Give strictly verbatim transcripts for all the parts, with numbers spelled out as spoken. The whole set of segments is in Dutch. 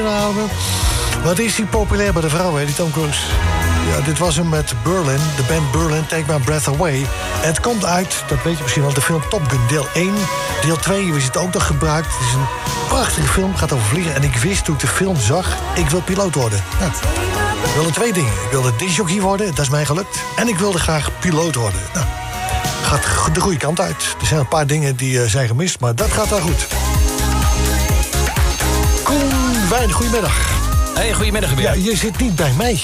nou, wat is die populair bij de vrouwen, hè, die Tom Cruise? Ja, dit was hem met Berlin, de band Berlin, Take My Breath Away. En het komt uit, dat weet je misschien wel, de film Top Gun deel één. Deel twee is het ook nog gebruikt. Het is een prachtige film, gaat over vliegen. En ik wist toen ik de film zag, ik wil piloot worden. Nou, ik wilde twee dingen. Ik wilde discjockey worden, dat is mij gelukt. En ik wilde graag piloot worden. Nou, gaat de goede kant uit. Er zijn een paar dingen die uh, zijn gemist, maar dat gaat wel goed. Koen Wijn, goedemiddag. Hey, goedemiddag weer. Ja, je zit niet bij mij.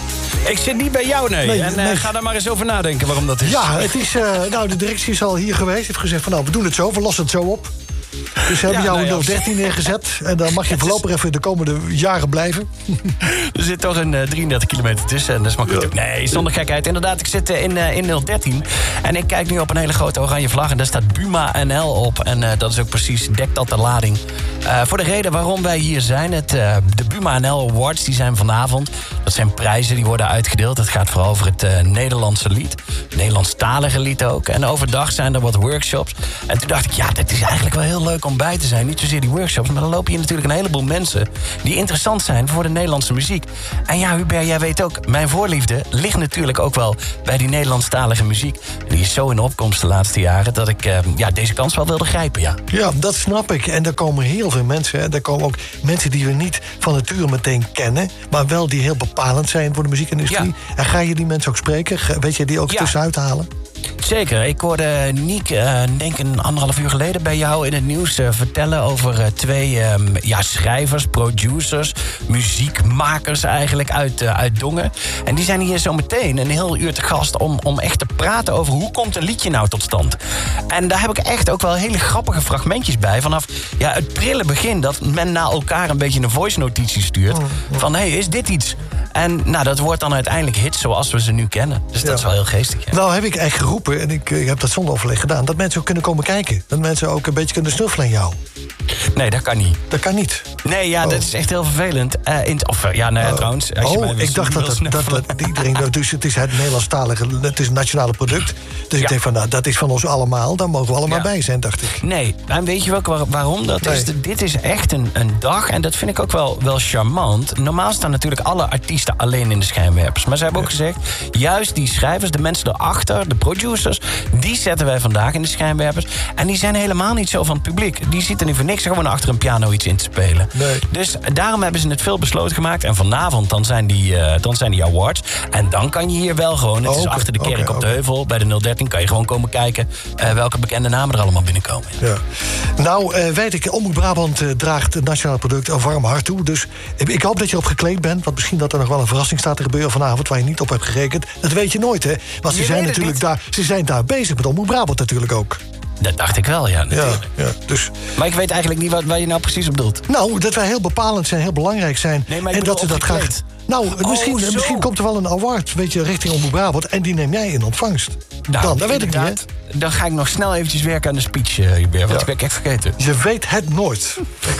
Ik zit niet bij jou, nee. nee en uh, nee. ga daar maar eens over nadenken waarom dat is. Ja, het is, uh, nou, de directie is al hier geweest. Heeft gezegd van nou, we doen het zo, we lossen het zo op. Dus ze hebben ja, jou in nou ja. nul dertien neergezet. En dan mag je voorlopig even de komende jaren blijven. Er zit toch een uh, drieëndertig kilometer tussen. En dat is makkelijk. Ja. Nee, zonder gekheid. Inderdaad, ik zit uh, in, uh, in nul dertien. En ik kijk nu op een hele grote oranje vlag. En daar staat Buma N L op. En uh, dat is ook precies, dekt dat de lading. Uh, voor de reden waarom wij hier zijn. Het, uh, de Buma N L Awards, die zijn vanavond. Dat zijn prijzen die worden uitgedeeld. Het gaat vooral over het uh, Nederlandse lied. Nederlandstalige lied ook. En overdag zijn er wat workshops. En toen dacht ik, ja, dit is eigenlijk wel heel leuk om bij te zijn. Niet zozeer die workshops, maar dan lopen hier natuurlijk een heleboel mensen die interessant zijn voor de Nederlandse muziek. En ja, Hubert, jij weet ook, mijn voorliefde ligt natuurlijk ook wel bij die Nederlandstalige muziek. En die is zo in opkomst de laatste jaren dat ik uh, ja, deze kans wel wilde grijpen, ja. Ja, dat snap ik. En er komen heel veel mensen. Hè. Er komen ook mensen die we niet van nature meteen kennen, maar wel die heel bepalend zijn voor de muziekindustrie. Ja. En ga je die mensen ook spreken? Weet je die ook ja. tussenuit halen? Zeker. Ik hoorde Niek, uh, denk een anderhalf uur geleden bij jou in het nieuws uh, vertellen over uh, twee um, ja, schrijvers, producers, muziekmakers eigenlijk uit, uh, uit Dongen. En die zijn hier zo meteen een heel uur te gast om, om echt te praten over hoe komt een liedje nou tot stand. En daar heb ik echt ook wel hele grappige fragmentjes bij. Vanaf ja, het prille begin dat men naar elkaar een beetje een voice notitie stuurt. Van, hé, hey, is dit iets? En nou, dat wordt dan uiteindelijk hits zoals we ze nu kennen. Dus dat ja. is wel heel geestig. Ja. Nou heb ik echt geroepen, en ik, ik heb dat zonder overleg gedaan, dat mensen ook kunnen komen kijken. Dat mensen ook een beetje kunnen snuffelen aan jou. Nee, dat kan niet. Dat kan niet. Nee, ja, oh. dat is echt heel vervelend. Uh, in, of ja, nou ja, oh. trouwens. Als je oh, mij ik dacht dat, dat, dat, dat iedereen... Dus het is het Nederlandstalige, het is een nationale product. Dus ja. ik denk van, nou, dat is van ons allemaal. Daar mogen we allemaal ja. bij zijn, dacht ik. Nee, en weet je wel waar, waarom dat nee. is? Dit is echt een, een dag, en dat vind ik ook wel, wel charmant. Normaal staan natuurlijk alle artiesten alleen in de schijnwerpers. Maar ze hebben ook ja. gezegd, juist die schrijvers, de mensen erachter, de producers, die zetten wij vandaag in de schijnwerpers. En die zijn helemaal niet zo van het publiek. Die zitten niet voor niks gewoon achter een piano iets in te spelen. Nee. Dus daarom hebben ze het veel besloten gemaakt. En vanavond dan zijn die, uh, dan zijn die awards. En dan kan je hier wel gewoon, het oh, is okay, achter de kerk okay, op de okay. heuvel, bij de nul dertien, kan je gewoon komen kijken uh, welke bekende namen er allemaal binnenkomen. Ja. Nou, uh, weet ik, Omroep Brabant uh, draagt het nationale product een warm hart toe. Dus ik hoop dat je erop gekleed bent. Want misschien dat er nog wel een verrassing staat te gebeuren vanavond waar je niet op hebt gerekend. Dat weet je nooit, hè? Want ze je zijn natuurlijk daar, ze zijn daar bezig met Omroep Brabant natuurlijk ook. Dat dacht ik wel, ja, natuurlijk. Ja, ja, dus... Maar ik weet eigenlijk niet wat, waar je nou precies op bedoelt. Nou, dat wij heel bepalend zijn, heel belangrijk zijn. Nee, maar en dat ze dat graag... Nou, oh, misschien, misschien komt er wel een award, weet je, richting Omroep Brabant. En die neem jij in ontvangst. Nou, dan, dat weet ik niet, hè? Dan ga ik nog snel eventjes werken aan de speech, uh, Hubert. Want ja. die ben ik echt vergeten. Je weet het nooit.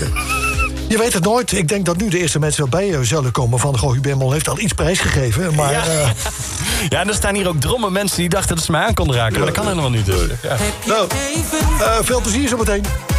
Je weet het nooit. Ik denk dat nu de eerste mensen wel bij je zullen komen van... Goh, Hubert Mol heeft al iets prijsgegeven, maar... Ja, uh... ja, en er staan hier ook dromme mensen die dachten dat ze mij aan konden raken. Ja. Maar dat kan helemaal niet. Dus. Ja. Nou, uh, veel plezier zo meteen.